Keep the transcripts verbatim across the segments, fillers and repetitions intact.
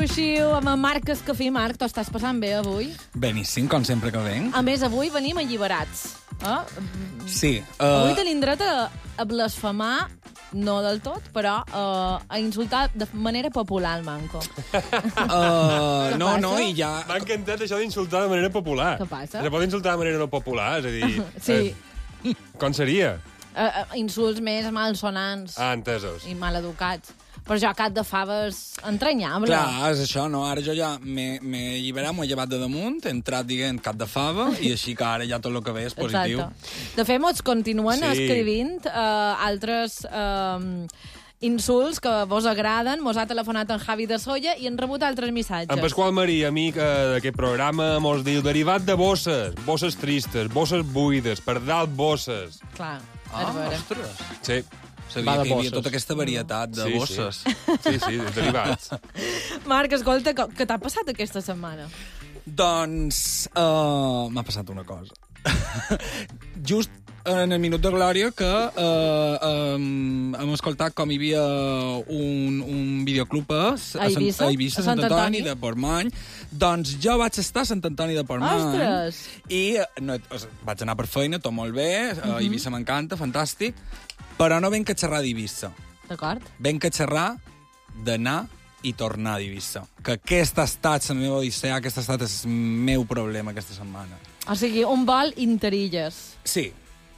Xiu-Xiu, amb el Marc Escafí. Marc, t'ho estàs passant bé avui? Beníssim, com sempre que venc. A més, avui venim alliberats. Eh? Sí. Uh... Avui tenim dret a, a blasfemar, no del tot, però uh, a insultar de manera popular el Manco. Uh, no, no, i ja... M'ha encantat això d'insultar de manera popular. Què passa? Se pot insultar de manera no popular, és a dir... Sí. Eh, com seria? Uh, uh, insults més malsonants Ah, entesos. i maleducats. Però jo, cap de faves entranyable. Clar, és això, no? Ara jo ja m'he m'he alliberat, m'ho he llevat de damunt, he entrat dient cap de fava, i així que ara ja tot el que ve és positiu. Exacte. De fet, mots continuen Sí. escrivint uh, altres uh, insults que vos agraden. Mos ha telefonat en Javi de Solla i han rebut altres missatges. En Pasqual Maria, amic eh, d'aquest programa, mos diu derivat de bosses, bosses tristes, bosses buides, per dalt bosses. Clar, Ah, és vera. ostres. Sí. Sabia Va de que hi havia bosses. tota aquesta varietat de sí, bosses. Sí, sí, sí derivats. Marc, escolta, què, què t'ha passat aquesta setmana? Doncs uh, m'ha passat una cosa. Just en el minut de glòria que uh, um, hem escoltat com hi havia un, un videoclub a, A Eivissa? a Eivissa, A Sant Sant Antoni Antoni? de Portmany. Doncs jo vaig estar a Sant Antoni de Portmany. Ostres! I eh, no, o sigui, vaig anar per feina, tot molt bé, uh -huh. Mhm. Eivissa m'encanta, fantàstic, però no venc a xerrar d'Eivissa. D'acord? Venc a xerrar d'anar i tornar d'Eivissa. Que aquesta ha estat la meva odissea, aquest ha estat el meu problema aquesta setmana. O sigui, un vol interilles. Sí.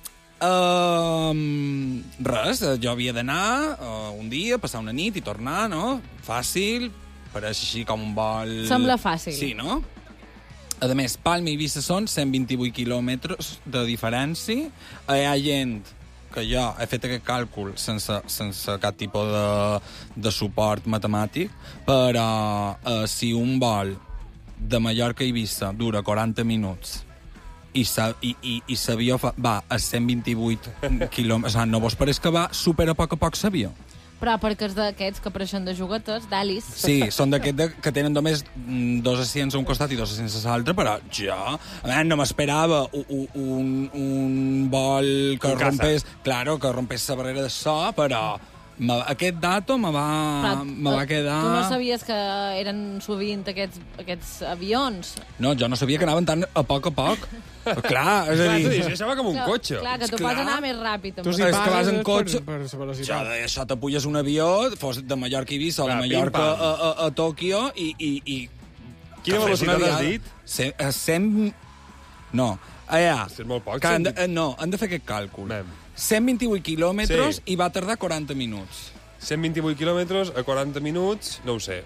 Um, res, jo havia d'anar uh, un dia, passar una nit i tornar, no? Fàcil, pareix així com un vol... Sembla fàcil. Sí, no? A més, Palma i Eivissa són cent vint-i-vuit quilòmetres de diferència. Hi ha gent que jo he fet aquest càlcul sense, sense cap tipus de, de suport matemàtic, però uh, si un vol de Mallorca a Eivissa dura quaranta minuts i, sa, i, i, i l'avió fa- va a cent vint-i-vuit quilòmetres, o sigui, no vos pareix que va super a poc a poc l'avió? Però perquè és d'aquests que apareixen de juguetes, d'Alice. Sí, són d'aquests que tenen només mm, dos asients a un costat i dos asients a l'altre, però jo a veure, no m'esperava un, un, un vol que Un caça. rompés, claro, que rompés la barrera de so, però me, aquest dato me va, Però, me va eh, quedar... Tu no sabies que eren sovint aquests, aquests avions? No, jo no sabia que anaven tan a poc a poc. Clar, és a Clar, dir... dir, això va com un Clar, cotxe. Clar, que tu Clar. pots anar més ràpid. Tu Amb si És que pagues vas en és cotxe- Per, per la Jo, velocitat. d'això te puges un avió, fos de Mallorca a Eivissa o de Clar, Mallorca pim-pam. a, a, a Tòquio i... i, i Quina que fes una velocitat has diada. dit? Ce- eh, cent... No, allà... És molt poc, Que han de, cent- eh, no, han de fer aquest càlcul. Mem. cent vint-i-vuit quilòmetres Sí. i va tardar quaranta minuts. cent vint-i-vuit quilòmetres a quaranta minuts, no ho sé.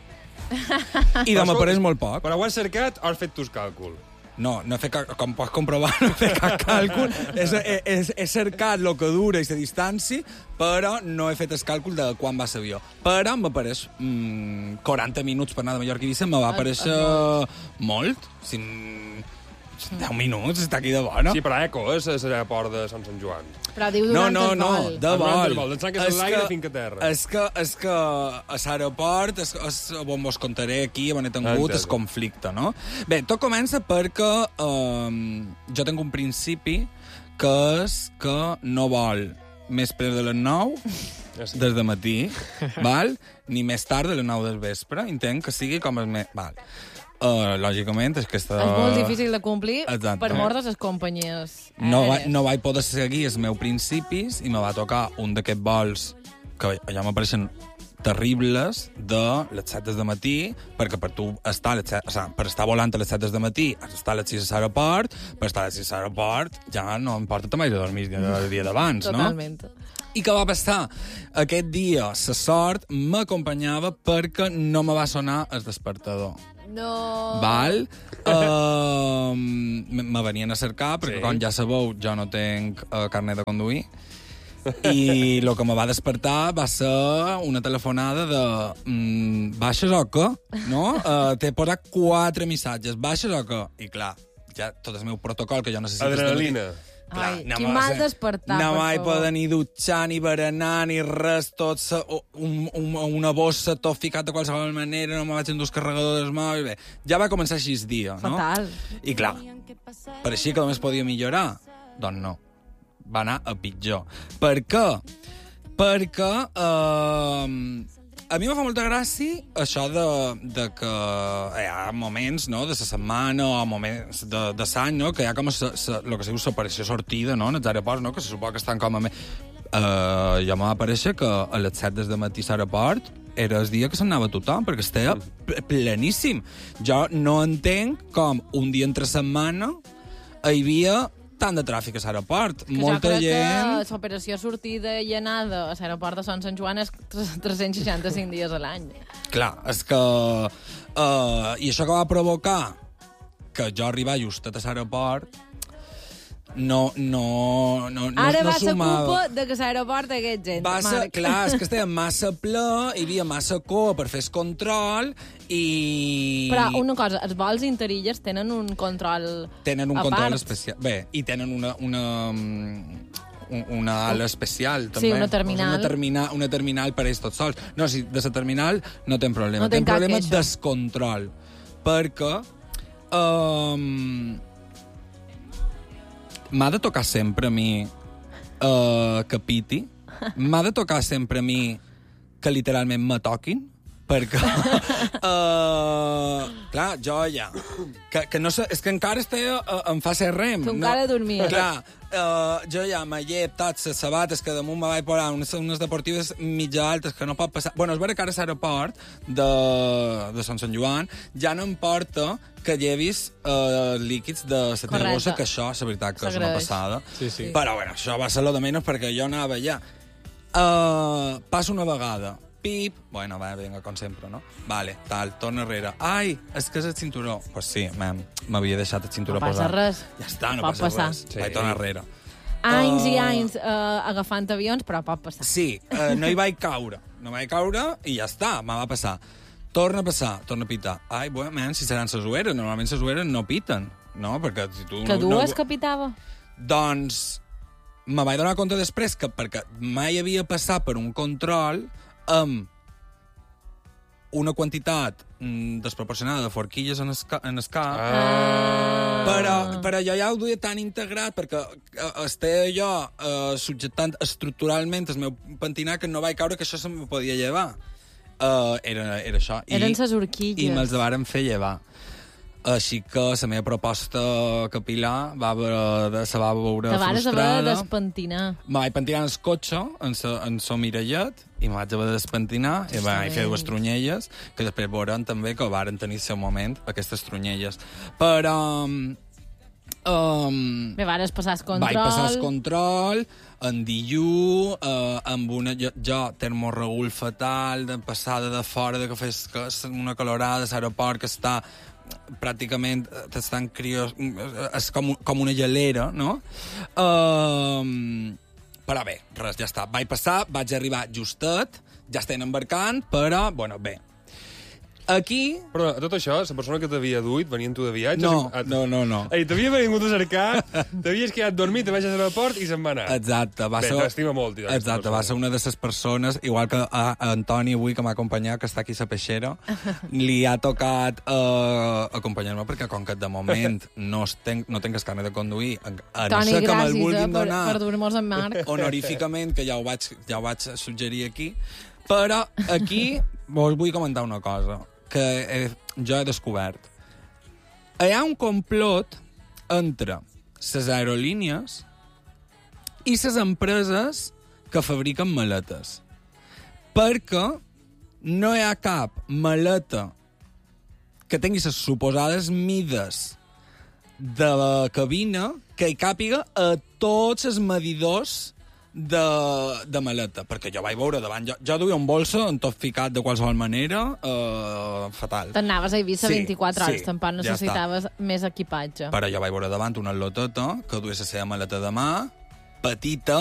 I de m'apareix molt poc. Però ho has cercat o has fet tu el càlcul? No, no he fet cap, com pots comprovar, no he fet cap càlcul. he, he, he, he cercat el que dura i la distància, però no he fet el càlcul de quan va l'avió. Però m'apareix mm, quaranta minuts per anar de Mallorca a Eivissa, me va aparèixer molt. Si, mm, deu minuts, està aquí de bona. Sí, però Eco és a l'aeroport de Sant Sant Joan. Però diu No, durant no, el no, vol. de Durant vol. el vol, d'ençà que és enlaire fins a terra. És que, és que a l'aeroport, és, és, on vos contaré aquí, on he tingut Enteso. el conflicte, no? Bé, tot comença perquè um, jo tinc un principi que és que no vol més pres de les nou Ja sí. des de matí, val? Ni més tard de les nou del vespre. Intent que sigui com el més... Val. Uh, lògicament, és que està... És molt difícil de complir Exacte. per mort de les companyies. No, va, aèries. no vaig poder seguir els meus principis i me va tocar un d'aquests vols que allà m'apareixen terribles de les set del matí, perquè per tu estar, a les set, o sigui, per estar volant a les set del matí has d'estar a les sis a l'aeroport, per estar a les sis a l'aeroport ja no em porta també de dormir el dia d'abans, no? Totalment. I què va passar? Aquest dia la sort m'acompanyava perquè no me va sonar el despertador. No. Val? Uh, me venien a cercar, perquè Sí. com ja sabeu, jo no tinc uh, carnet de conduir. I el que me va despertar va ser una telefonada de mm, baixes o què? No? Uh, T'he posat quatre missatges, baixes o què? I clar, ja tot el meu protocol que jo necessito... Adrenalina. Ai, no quin me- mal despertar, No per vaig favor. poder ni dutxar, ni berenar, ni res, tot sa, un, un, una bossa, tot ficat de qualsevol manera, no me vaig endur el carregador del mòbil, bé. Ja va començar així el dia, no? Fatal. I clar, pareixia que només podia millorar. Doncs no, va anar a pitjor. Per què? Perquè eh, a mi me fa molta gràcia això de, de que hi ha moments, no?, de la setmana o moments de, de l'any, no?, que hi ha com el que se diu separació sortida, no?, en els aeroports, no?, que se suposa que estan com a... Me... Uh, jo m'ha aparèixer que a les set del matí a l'aeroport era el dia que s'anava tothom, perquè estava pleníssim. Jo no entenc com un dia entre setmana hi havia tant de tràfic a l'aeroport. Molta jo crec gent... que l'operació sortida i anada a l'aeroport de Sant Sant Joan és tres-cents seixanta-cinc dies a l'any. Clar, és que... Uh, I això que va provocar que jo arribar justet a l'aeroport no, no, no, no, Ara no va ser sumava. culpa de que l'aeroport hagués gent, Va ser, Marc. clar, és que estava massa ple, hi havia massa cua per fer el control i... Però una cosa, els vols interilles tenen un control Tenen un a control part. especial. Bé, i tenen una... una mm, una ala especial, també. Sí, una terminal. Una, termina, una terminal per ells tots sols. No, si de la terminal no ten problema. No ten ten cap problema queixa. descontrol. Perquè... Um, m'ha de tocar sempre a mi uh, que piti. M'ha de tocar sempre a mi que literalment me toquin. Perquè, uh, clar, jo ja... Que, que no sé, és que encara estic, uh, em fa ser rem. Tu encara dormies. Clar, uh, jo ja me llep tots les sabates, que damunt me vaig posar unes, unes deportives mitja altes que no pot passar... Bueno, és vera que ara a l'aeroport de, de Sant Sant Joan ja no em porta que llevis uh, líquids de la teva bossa, que això, la veritat, que és una passada. Sí, sí. Però, bueno, això va ser lo de menys perquè jo anava allà. Uh, passa una vegada. Pip. Bueno, va, vinga, com sempre, no? Vale, tal, torna enrere. Ai, és que és el cinturó. Pues sí, m'havia deixat el cinturó No passa posat. res. Ja està, no Pot passa passar. res. Sí. Vaig tornar enrere. Anys i Uh, anys uh, agafant avions, però pot passar. Sí, uh, no hi vaig caure. No vaig caure i ja està, me va passar. Torna a passar, torna a pitar. Ai, bueno, man, si seran ses ueres. Normalment ses ueres no piten, no? Perquè si tu... Que no, dues no... que pitava? Doncs me vaig donar compte després que perquè mai havia passat per un control amb una quantitat mm, desproporcionada de forquilles en el, en el cap, Ah. però, però jo ja ho duia tan integrat perquè eh, estava jo eh, subjectant estructuralment el meu pentinat que no vaig caure que això se me podia llevar. Uh, era, era això. Eren I, ses horquilles. I me'ls varen fer llevar. Així que la meva proposta capilar va veure, se va veure Te vares haver frustrada. de despentinar. Me vaig pentinar en el cotxe, en sa, en sa mirallet, i me vaig haver de despentinar, i vaig fer dues trunyelles, que després veurem també que varen tenir el seu moment, aquestes trunyelles. Però... Um, Me vares passar el control. vaig passar el control, en dillu, uh, amb una... Jo, jo termorregul fatal, de passada de fora, de que fes que una calorada a l'aeroport que està pràcticament estan crios, és com, com una gelera, no? Uh, però bé, res, ja està. Vaig passar, vaig arribar justet, ja estem embarcant, però, bueno, bé. Aquí... Però a tot això, la persona que t'havia duit venia amb tu de viatge... No, ah, no, no, no. Ei, t'havia vingut a cercar, t'havies quedat dormit, te vaig a l'aeroport i se'n va anar. Exacte. Va Bé, ser... t'estima molt, tio, aquesta Exacte, va persona. ser una de les persones, igual que a, a Antoni avui, que m'ha acompanyat, que està aquí a la peixera, li ha tocat uh, acompanyar-me, perquè com que de moment no, tenc, no tenc el carnet de conduir, a no Toni, ser que me'l gràcies eh, vulguin per, donar per dur-nos en Marc. honoríficament, que ja ho vaig, ja ho vaig suggerir aquí, però aquí vos vull comentar una cosa que he, jo he descobert. Hi ha un complot entre les aerolínies i les empreses que fabriquen maletes. Perquè no hi ha cap maleta que tingui les suposades mides de la cabina que hi càpiga a tots els medidors de, de maleta, perquè jo vaig veure davant, jo, jo duia un bolso en tot ficat de qualsevol manera, uh, fatal. T'anaves a Eivissa Sí, vint-i-quatre hores, sí, tampoc ja necessitaves més equipatge. Però jo vaig veure davant una loteta que duia la seva maleta de mà, petita,